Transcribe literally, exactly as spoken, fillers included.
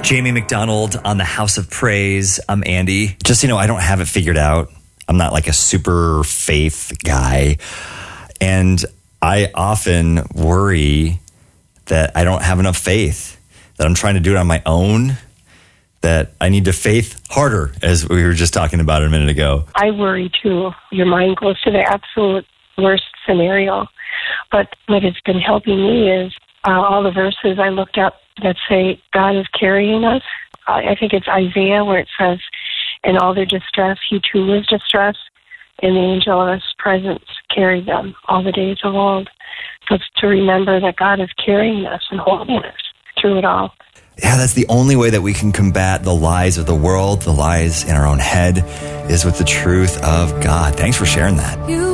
Jamie McDonald on the House of Praise. I'm Andy. Just, you know, I don't have it figured out. I'm not like a super faith guy. And I often worry that I don't have enough faith, that I'm trying to do it on my own, that I need to faith harder, as we were just talking about a minute ago. I worry too. Your mind goes to the absolute worst scenario. But what has been helping me is uh, all the verses I looked up that say God is carrying us. I, I think it's Isaiah where it says, in all their distress, he too was distressed, and the angel of his presence carried them all the days of old. So it's to remember that God is carrying us and holding us through it all. Yeah, that's the only way that we can combat the lies of the world, the lies in our own head, is with the truth of God. Thanks for sharing that. You